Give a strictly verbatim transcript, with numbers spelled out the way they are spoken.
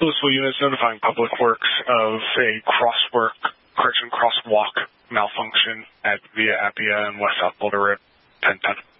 Louisville units notifying Public Works of a crosswork, correction, crosswalk malfunction at via Appia and West South Boulder Road, ten ten.